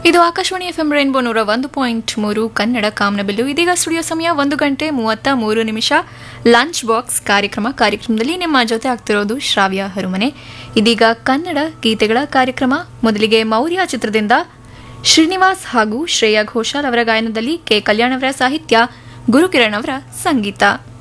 ಇದು Akashvani FM rainbow 101.3 Kannada ಕಾಮನಬಿಲ್ಲು. ಇದೀಗ studio ಸಮಯ 1:33. ಲಂಚ್ ಬಾಕ್ಸ್ ಕಾರ್ಯಕ್ರಮದಲ್ಲಿ ನಿಮ್ಮ ಜೊತೆ ಆಗ್ತಿರೋದು ಶ್ರಾವ್ಯ ಹರುಮನೆ. ಇದೀಗ ಕನ್ನಡ ಗೀತೆಗಳ ಕಾರ್ಯಕ್ರಮ. ಮೊದಲಿಗೆ ಮೌರ್ಯ ಚಿತ್ರದಿಂದ ಶ್ರೀನಿವಾಸ್ ಹಾಗೂ ಶ್ರೇಯಾ ಘೋಷಾಲ್ ಅವರ ಗಾಯನದಲ್ಲಿ ಕೆ ಕಲ್ಯಾಣ್ ಅವರ ಸಾಹಿತ್ಯ, ಗುರುಕಿರಣ್ ಅವರ ಸಂಗೀತ.